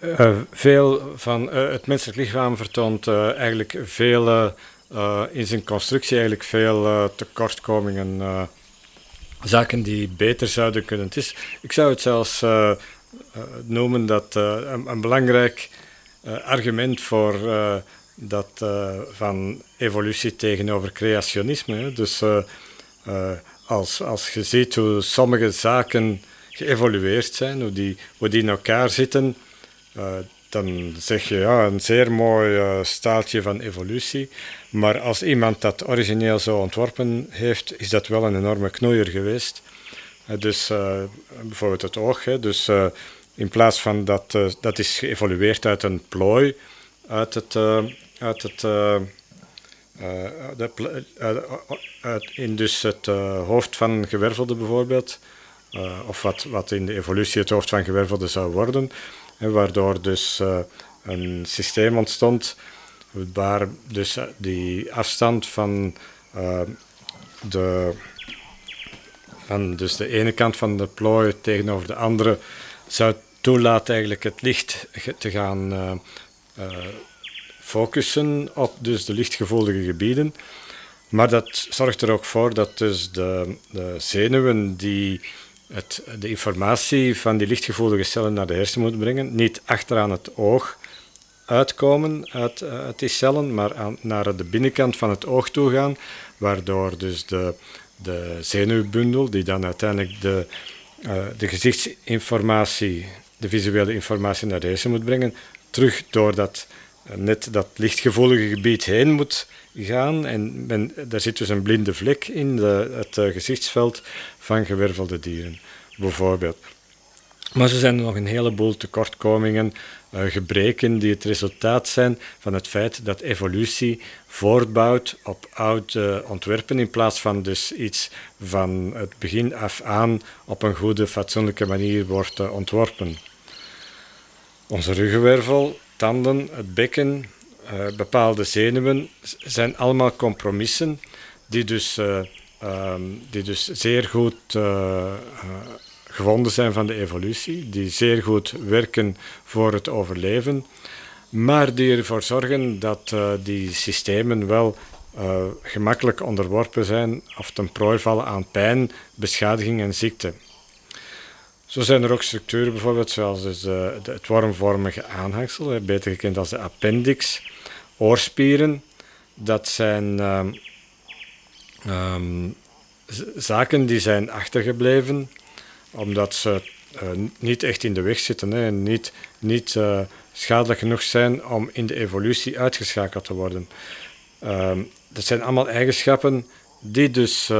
Veel van het menselijk lichaam vertoont eigenlijk veel in zijn constructie eigenlijk veel tekortkomingen, zaken die beter zouden kunnen. Ik zou het zelfs noemen dat een belangrijk argument voor dat van evolutie tegenover creationisme. Hè. Dus als je ziet hoe sommige zaken geëvolueerd zijn, hoe die in elkaar zitten, dan zeg je ja, een zeer mooi staaltje van evolutie. Maar als iemand dat origineel zo ontworpen heeft, is dat wel een enorme knoeier geweest. Dus bijvoorbeeld het oog. Hè, dus in plaats van dat is geëvolueerd uit een plooi, uit het, uit het in dus het hoofd van gewervelde bijvoorbeeld, of wat in de evolutie het hoofd van gewervelde zou worden, waardoor dus een systeem ontstond waar dus die afstand van de dus de ene kant van de plooi tegenover de andere zou toelaten eigenlijk het licht te gaan focussen op dus de lichtgevoelige gebieden. Maar dat zorgt er ook voor dat dus de zenuwen die de informatie van die lichtgevoelige cellen naar de hersenen moeten brengen, niet achteraan het oog uitkomen uit die cellen, maar naar de binnenkant van het oog toe gaan, waardoor dus de zenuwbundel, die dan uiteindelijk de gezichtsinformatie, de visuele informatie naar de hersenen moet brengen, terug door net dat lichtgevoelige gebied heen moet gaan. En daar zit dus een blinde vlek in het gezichtsveld van gewervelde dieren, bijvoorbeeld. Maar zo zijn er nog een heleboel tekortkomingen, gebreken die het resultaat zijn van het feit dat evolutie voortbouwt op oude ontwerpen in plaats van dus iets van het begin af aan op een goede, fatsoenlijke manier wordt ontworpen. Onze ruggenwervel, tanden, het bekken, bepaalde zenuwen zijn allemaal compromissen die dus zeer goed gewonden zijn van de evolutie, die zeer goed werken voor het overleven, maar die ervoor zorgen dat die systemen wel gemakkelijk onderworpen zijn of ten prooi vallen aan pijn, beschadiging en ziekte. Zo zijn er ook structuren bijvoorbeeld zoals dus het wormvormige aanhangsel, beter gekend als de appendix, oorspieren. Dat zijn zaken die zijn achtergebleven omdat ze niet echt in de weg zitten en niet schadelijk genoeg zijn om in de evolutie uitgeschakeld te worden. Dat zijn allemaal eigenschappen die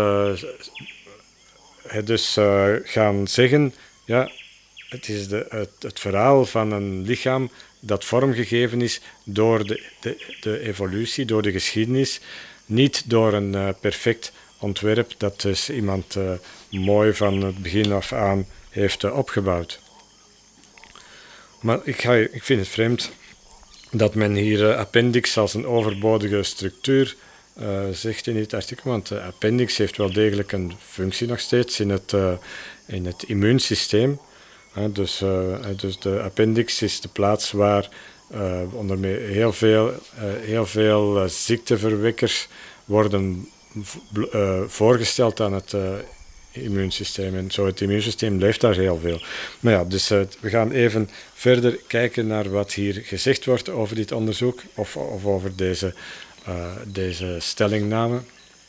dus gaan zeggen, ja, het is het verhaal van een lichaam dat vormgegeven is door de evolutie, door de geschiedenis, niet door een perfect ontwerp dat dus iemand mooi van het begin af aan heeft opgebouwd. Maar ik vind het vreemd dat men hier appendix als een overbodige structuur zegt in dit artikel, want de appendix heeft wel degelijk een functie nog steeds in het immuunsysteem. Dus de appendix is de plaats waar onder meer heel veel ziekteverwekkers worden voorgesteld aan het immuunsysteem. En zo het immuunsysteem leeft daar heel veel. Maar ja, dus we gaan even verder kijken naar wat hier gezegd wordt over dit onderzoek of over deze stellingname.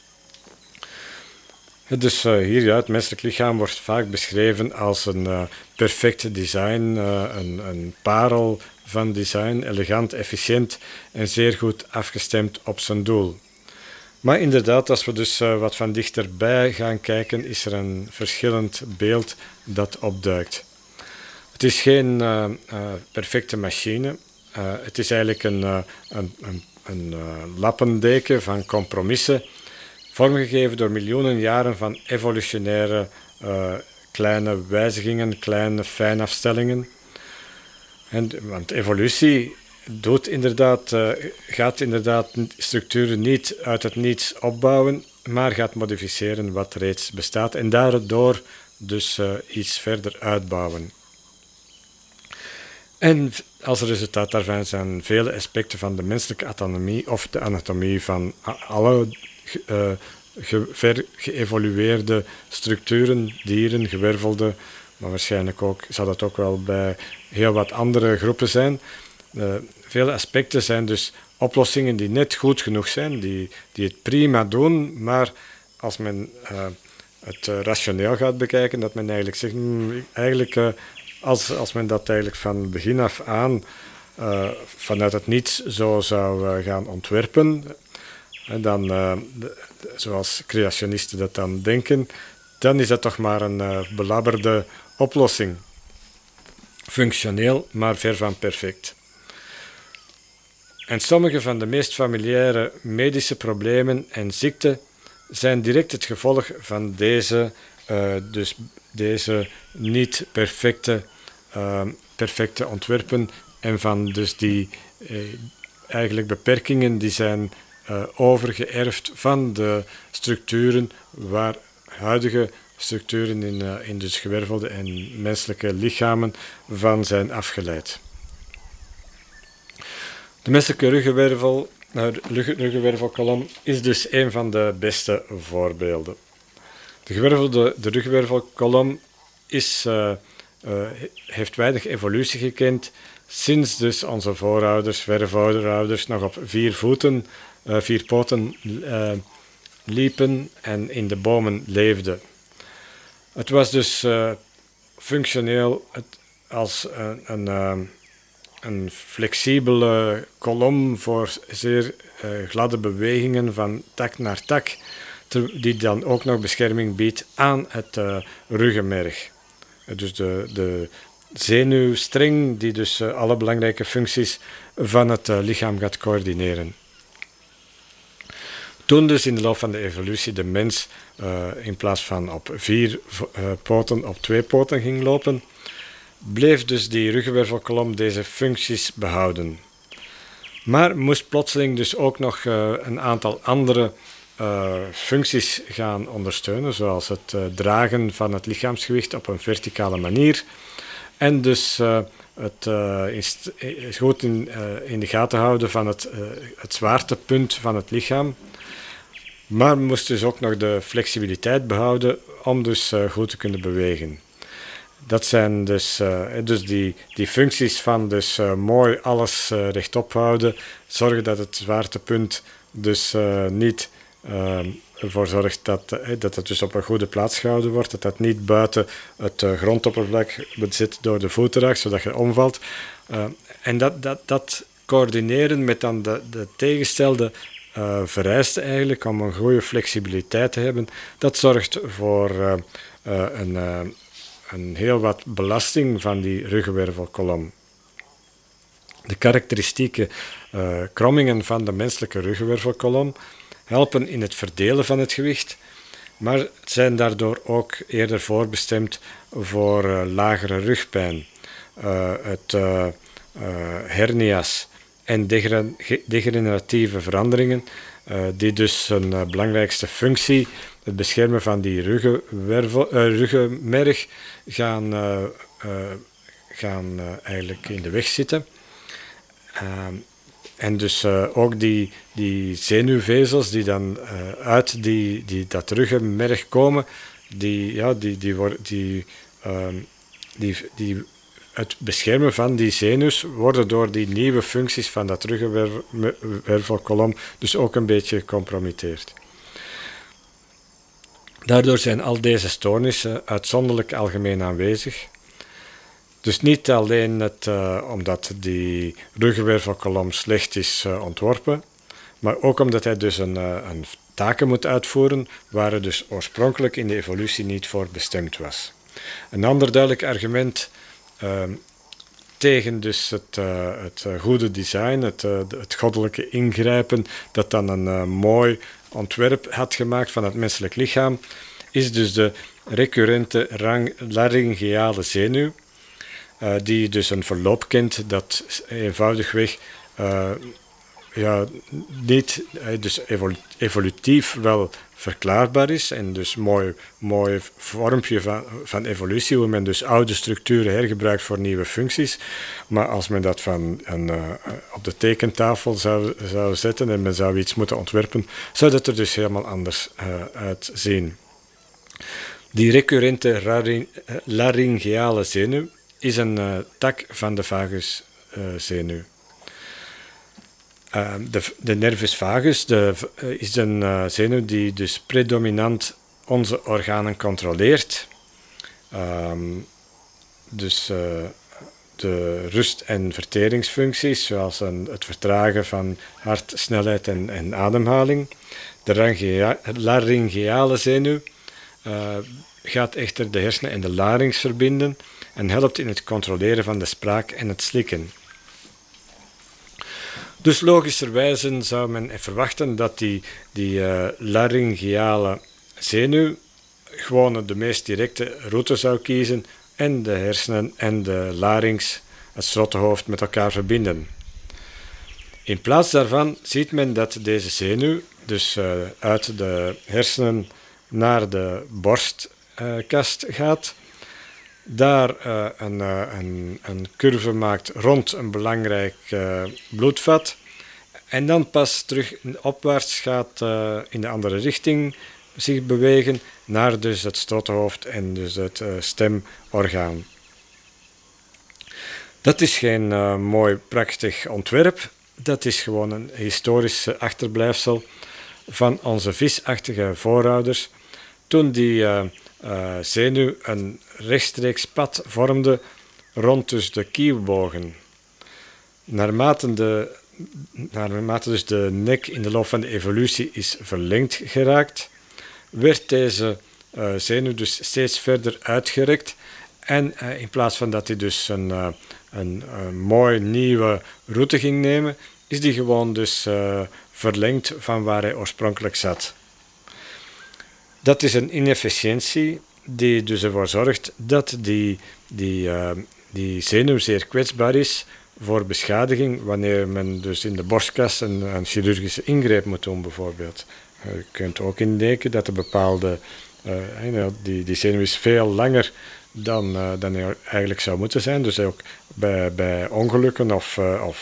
Dus hier, ja, het menselijk lichaam wordt vaak beschreven als een perfect design, een parel van design, elegant, efficiënt en zeer goed afgestemd op zijn doel. Maar inderdaad, als we dus wat van dichterbij gaan kijken, is er een verschillend beeld dat opduikt. Het is geen perfecte machine. Het is eigenlijk een lappendeken van compromissen, vormgegeven door miljoenen jaren van evolutionaire kleine wijzigingen, kleine fijnafstellingen. Want evolutie gaat inderdaad structuren niet uit het niets opbouwen, maar gaat modificeren wat reeds bestaat en daardoor dus iets verder uitbouwen. En als resultaat daarvan zijn vele aspecten van de menselijke anatomie of de anatomie van alle ver geëvolueerde structuren, dieren, gewervelde, maar waarschijnlijk ook, zal dat ook wel bij heel wat andere groepen zijn. Vele aspecten zijn dus oplossingen die net goed genoeg zijn, die het prima doen, maar als men het rationeel gaat bekijken, dat men eigenlijk zegt, als men dat eigenlijk van begin af aan vanuit het niets zo zou gaan ontwerpen, en dan, zoals creationisten dat dan denken, dan is dat toch maar een belabberde oplossing. Functioneel, maar ver van perfect. En sommige van de meest familiaire medische problemen en ziekten zijn direct het gevolg van deze niet perfecte ontwerpen en van dus die eigenlijk beperkingen die zijn overgeërfd van de structuren waar huidige structuren in dus gewervelde en menselijke lichamen van zijn afgeleid. De menselijke ruggenwervelkolom is dus een van de beste voorbeelden. De ruggenwervelkolom heeft weinig evolutie gekend sinds dus onze vervoorouders nog op 4 poten liepen en in de bomen leefden. Het was dus functioneel als een flexibele kolom voor zeer gladde bewegingen van tak naar tak, die dan ook nog bescherming biedt aan het ruggenmerg. Dus de zenuwstreng die dus alle belangrijke functies van het lichaam gaat coördineren. Toen dus in de loop van de evolutie de mens in plaats van op 4 poten op 2 poten ging lopen, bleef dus die ruggenwervelkolom deze functies behouden. Maar moest plotseling dus ook nog een aantal andere functies gaan ondersteunen, zoals het dragen van het lichaamsgewicht op een verticale manier en dus het goed in de gaten houden van het zwaartepunt van het lichaam. Maar moest dus ook nog de flexibiliteit behouden om dus goed te kunnen bewegen. Dat zijn dus die functies van dus mooi alles rechtop houden, zorgen dat het zwaartepunt dus niet ervoor zorgt dat het dus op een goede plaats gehouden wordt, dat dat niet buiten het grondoppervlak zit door de voeten raakt, zodat je omvalt. En dat coördineren met dan de tegenstelde vereiste eigenlijk om een goede flexibiliteit te hebben, dat zorgt voor een heel wat belasting van die ruggenwervelkolom. De karakteristieke krommingen van de menselijke ruggenwervelkolom helpen in het verdelen van het gewicht, maar zijn daardoor ook eerder voorbestemd voor lagere rugpijn, hernia's en degeneratieve veranderingen, die dus een belangrijkste functie, het beschermen van die ruggenmerg, gaan eigenlijk in de weg zitten. En dus ook die zenuwvezels die dan uit dat ruggenmerg komen, het beschermen van die zenuws worden door die nieuwe functies van dat ruggenwervelkolom dus ook een beetje gecompromitteerd. Daardoor zijn al deze stoornissen uitzonderlijk algemeen aanwezig. Dus niet alleen omdat die ruggenwervelkolom slecht is ontworpen, maar ook omdat hij dus een taken moet uitvoeren waar hij dus oorspronkelijk in de evolutie niet voor bestemd was. Een ander duidelijk argument tegen dus het goede design, het goddelijke ingrijpen dat dan een mooi ontwerp had gemaakt van het menselijk lichaam, is dus de recurrente laryngeale zenuw, die dus een verloop kent dat eenvoudigweg niet dus evolutief wel verklaarbaar is en dus mooi vormpje van evolutie, hoe men dus oude structuren hergebruikt voor nieuwe functies. Maar als men dat op de tekentafel zou zetten en men zou iets moeten ontwerpen, zou dat er dus helemaal anders uitzien. Die recurrente laryngeale zenuw is een tak van de vaguszenuw. De nervus vagus is een zenuw die dus predominant onze organen controleert. De rust- en verteringsfuncties, zoals het vertragen van hartsnelheid en ademhaling. De laryngeale zenuw gaat echter de hersenen en de larynx verbinden en helpt in het controleren van de spraak en het slikken. Dus logischerwijze zou men verwachten dat die laryngeale zenuw gewoon de meest directe route zou kiezen en de hersenen en de larynx, het strottenhoofd, met elkaar verbinden. In plaats daarvan ziet men dat deze zenuw dus uit de hersenen naar de borstkast gaat, daar een curve maakt rond een belangrijk bloedvat en dan pas terug opwaarts gaat in de andere richting zich bewegen naar dus het strottenhoofd en dus het stemorgaan. Dat is geen mooi prachtig ontwerp, dat is gewoon een historisch achterblijfsel van onze visachtige voorouders toen die zenuw een rechtstreeks pad vormde rond dus de kieuwbogen. Naarmate dus de nek in de loop van de evolutie is verlengd geraakt, werd deze zenuw dus steeds verder uitgerekt en in plaats van dat hij dus een mooi nieuwe route ging nemen, is die gewoon dus verlengd van waar hij oorspronkelijk zat. Dat is een inefficiëntie die dus ervoor zorgt dat die zenuw zeer kwetsbaar is voor beschadiging wanneer men dus in de borstkas een chirurgische ingreep moet doen bijvoorbeeld. Je kunt ook indenken dat er bepaalde die zenuw is veel langer dan hij eigenlijk zou moeten zijn. Dus ook bij ongelukken of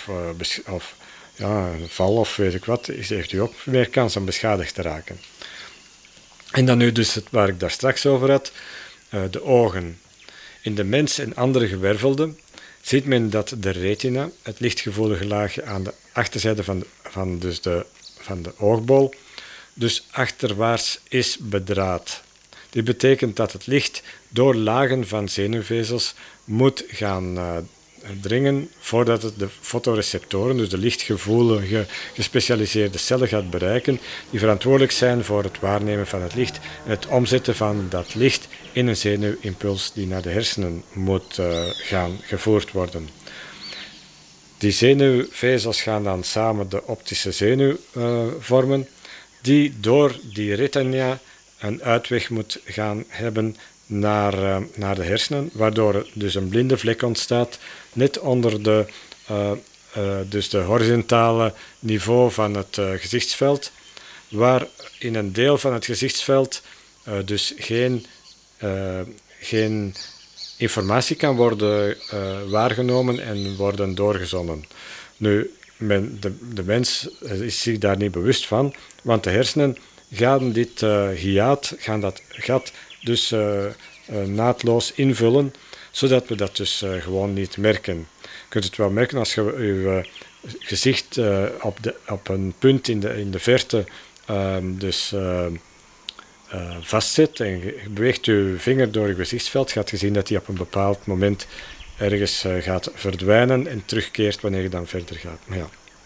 een val of weet ik wat, heeft u ook meer kans om beschadigd te raken. En dan nu dus waar ik daar straks over had, de ogen. In de mens en andere gewervelden ziet men dat de retina, het lichtgevoelige laagje aan de achterzijde van de oogbol, dus achterwaarts is bedraad. Dit betekent dat het licht door lagen van zenuwvezels moet gaan dringen voordat het de fotoreceptoren, dus de lichtgevoelige gespecialiseerde cellen, gaat bereiken, die verantwoordelijk zijn voor het waarnemen van het licht en het omzetten van dat licht in een zenuwimpuls die naar de hersenen moet gaan gevoerd worden. Die zenuwvezels gaan dan samen de optische zenuw vormen, die door die retina een uitweg moet gaan hebben naar de hersenen, waardoor er dus een blinde vlek ontstaat, net onder dus de horizontale niveau van het gezichtsveld, waar in een deel van het gezichtsveld dus geen informatie kan worden waargenomen en worden doorgezonden. Nu, de mens is zich daar niet bewust van, want de hersenen gaan dat gat dus naadloos invullen, zodat we dat dus gewoon niet merken. Je kunt het wel merken als je je gezicht op een punt in de verte vastzet en je beweegt je vinger door je gezichtsveld, gaat je zien dat die op een bepaald moment ergens gaat verdwijnen en terugkeert wanneer je dan verder gaat. Maar ja.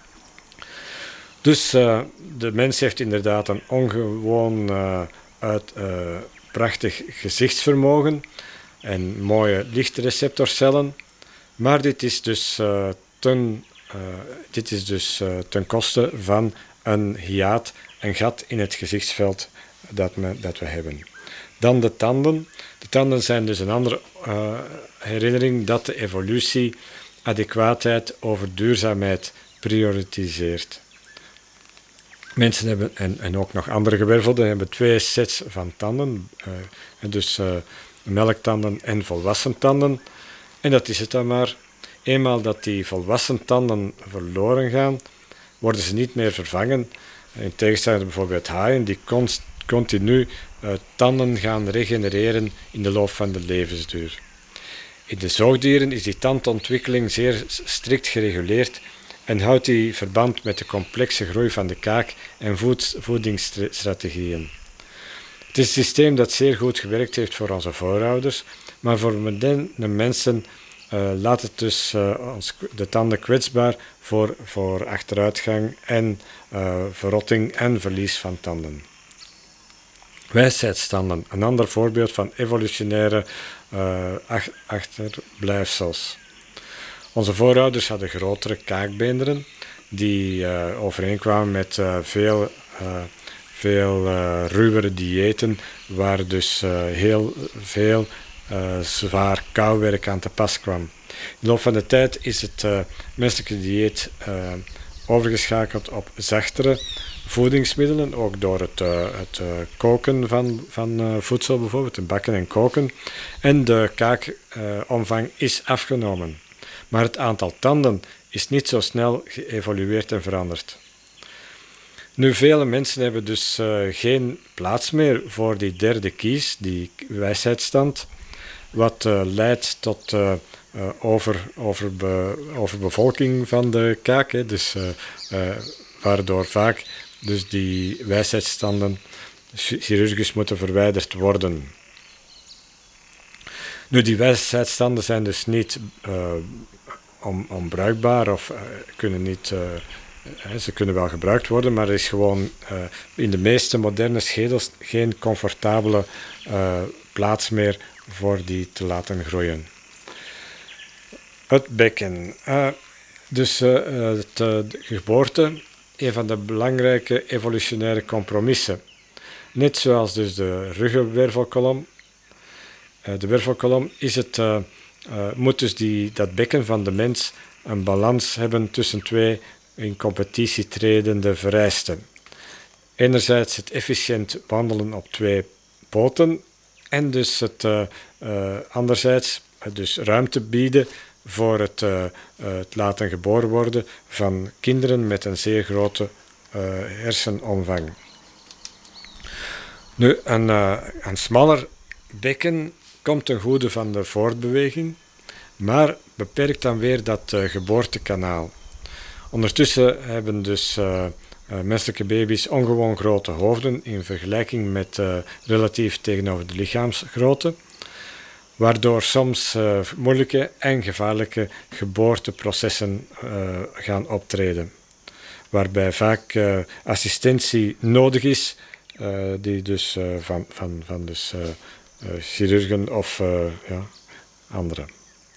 Dus de mens heeft inderdaad een ongewoon prachtig gezichtsvermogen en mooie lichtreceptorcellen, maar dit is dus ten koste van een hiaat, een gat in het gezichtsveld dat we hebben. Dan de tanden. De tanden zijn dus een andere herinnering dat de evolutie adequaatheid over duurzaamheid prioritiseert. Mensen hebben, en ook nog andere gewervelden, hebben 2 sets van tanden. Dus melktanden en volwassen tanden. En dat is het dan maar. Eenmaal dat die volwassen tanden verloren gaan, worden ze niet meer vervangen. In tegenstelling tot bijvoorbeeld haaien, die continu tanden gaan regenereren in de loop van de levensduur. In de zoogdieren is die tandontwikkeling zeer strikt gereguleerd en houdt die verband met de complexe groei van de kaak en voedingsstrategieën. Het is een systeem dat zeer goed gewerkt heeft voor onze voorouders, maar voor moderne mensen laat het dus de tanden kwetsbaar voor achteruitgang en verrotting en verlies van tanden. Wijsheidstanden, een ander voorbeeld van evolutionaire achterblijfsels. Onze voorouders hadden grotere kaakbeenderen die overeenkwamen met veel ruwere diëten, waar dus heel veel zwaar kouwerk aan te pas kwam. In de loop van de tijd is het menselijke dieet overgeschakeld op zachtere voedingsmiddelen, ook door het koken van voedsel bijvoorbeeld, het bakken en koken. En de kaakomvang is afgenomen. Maar het aantal tanden is niet zo snel geëvolueerd en veranderd. Nu, vele mensen hebben dus geen plaats meer voor die derde kies, die wijsheidstand, wat leidt tot overbevolking van de kaak. Hè. Dus, waardoor vaak dus die wijsheidstanden chirurgisch moeten verwijderd worden. Nu, die wijsheidstanden zijn dus niet onbruikbaar of kunnen niet... ze kunnen wel gebruikt worden, maar er is gewoon in de meeste moderne schedels geen comfortabele plaats meer voor die te laten groeien. Het bekken. De geboorte, een van de belangrijke evolutionaire compromissen. Net zoals dus de ruggenwervelkolom. De wervelkolom moet dus dat bekken van de mens een balans hebben tussen 2 in competitie tredende vereisten. Enerzijds het efficiënt wandelen op 2 poten en dus anderzijds dus ruimte bieden voor het laten geboren worden van kinderen met een zeer grote hersenomvang. Nu, een smaller bekken komt ten goede van de voortbeweging, maar beperkt dan weer dat geboortekanaal. Ondertussen hebben dus menselijke baby's ongewoon grote hoofden in vergelijking met relatief tegenover de lichaamsgrootte, waardoor soms moeilijke en gevaarlijke geboorteprocessen gaan optreden, waarbij vaak assistentie nodig is, die dus van chirurgen of anderen.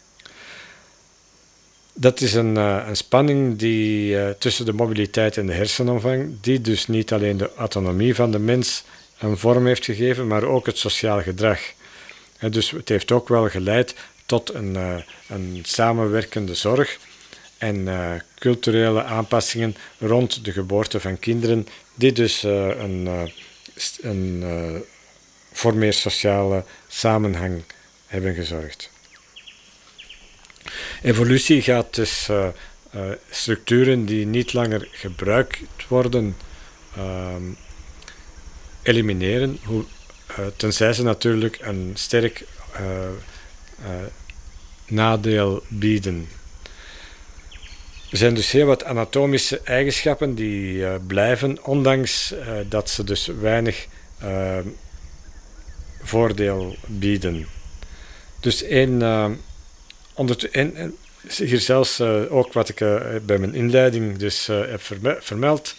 Dat is een spanning tussen de mobiliteit en de hersenomvang, die dus niet alleen de autonomie van de mens een vorm heeft gegeven, maar ook het sociaal gedrag. Dus het heeft ook wel geleid tot een samenwerkende zorg en culturele aanpassingen rond de geboorte van kinderen, die dus voor meer sociale samenhang hebben gezorgd. Evolutie gaat dus structuren die niet langer gebruikt worden elimineren, tenzij ze natuurlijk een sterk nadeel bieden. Er zijn dus heel wat anatomische eigenschappen die blijven, ondanks dat ze dus weinig voordeel bieden. Dus hier zelfs ook wat ik bij mijn inleiding dus heb vermeld,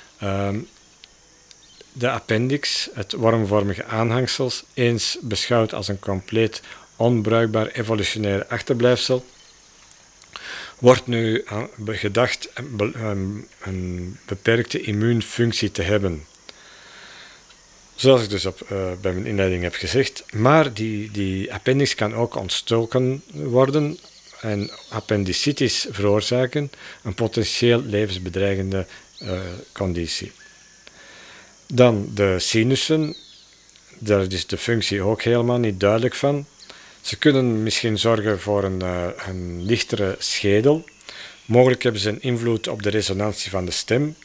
de appendix, het wormvormige aanhangsel, eens beschouwd als een compleet onbruikbaar evolutionair achterblijfsel, wordt nu gedacht een beperkte immuunfunctie te hebben. Zoals ik dus bij mijn inleiding heb gezegd. Maar die appendix kan ook ontstoken worden en appendicitis veroorzaken, een potentieel levensbedreigende conditie. Dan de sinussen, daar is de functie ook helemaal niet duidelijk van. Ze kunnen misschien zorgen voor een lichtere schedel. Mogelijk hebben ze een invloed op de resonantie van de stem.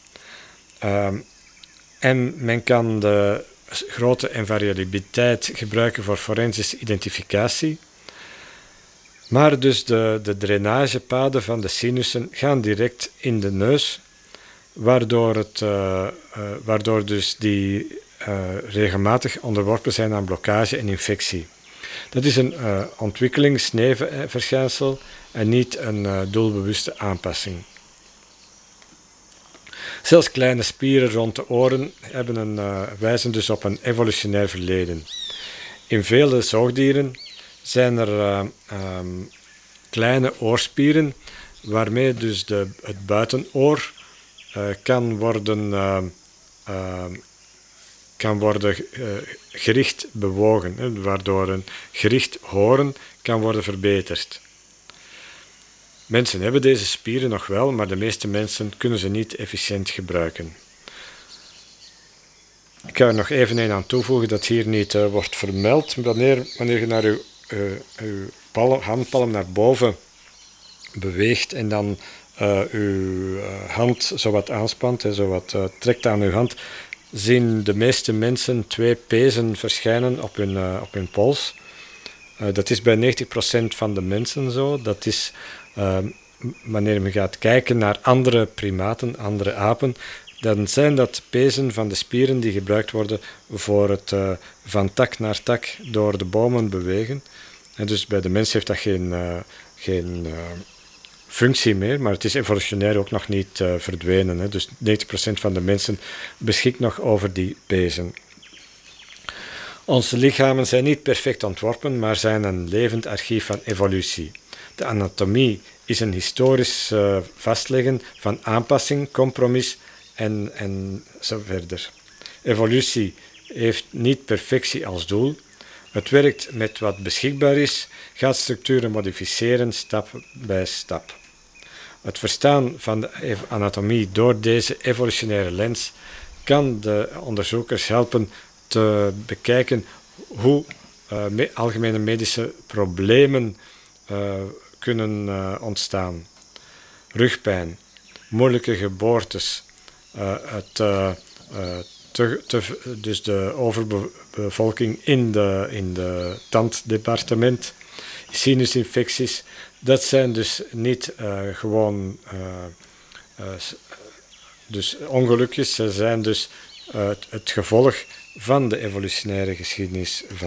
En men kan de grootte en variabiliteit gebruiken voor forensische identificatie. Maar dus de drainagepaden van de sinussen gaan direct in de neus, waardoor dus die regelmatig onderworpen zijn aan blokkage en infectie. Dat is een ontwikkelingsnevenverschijnsel en niet een doelbewuste aanpassing. Zelfs kleine spieren rond de oren wijzen dus op een evolutionair verleden. In vele zoogdieren zijn er kleine oorspieren waarmee dus het buitenoor kan worden gericht bewogen, waardoor een gericht horen kan worden verbeterd. Mensen hebben deze spieren nog wel, maar de meeste mensen kunnen ze niet efficiënt gebruiken. Ik ga er nog even een aan toevoegen dat hier niet wordt vermeld. Wanneer je naar uw handpalm naar boven beweegt en dan uw hand zo wat aanspant, zo wat trekt aan uw hand, zien de meeste mensen 2 pezen verschijnen op hun pols. Dat is bij 90% van de mensen zo. Dat is wanneer men gaat kijken naar andere primaten, andere apen, dan zijn dat pezen van de spieren die gebruikt worden voor het van tak naar tak door de bomen bewegen. En dus bij de mens heeft dat geen functie meer, maar het is evolutionair ook nog niet verdwenen. Hè. Dus 90% van de mensen beschikt nog over die pezen. Onze lichamen zijn niet perfect ontworpen, maar zijn een levend archief van evolutie. De anatomie is een historisch vastleggen van aanpassing, compromis en zo verder. Evolutie heeft niet perfectie als doel. Het werkt met wat beschikbaar is, gaat structuren modificeren stap bij stap. Het verstaan van de anatomie door deze evolutionaire lens kan de onderzoekers helpen te bekijken hoe algemene medische problemen kunnen ontstaan. Rugpijn, moeilijke geboortes, dus de overbevolking in de tanddepartement, sinusinfecties, dat zijn dus niet gewoon dus ongelukjes, ze zijn dus het gevolg van de evolutionaire geschiedenis van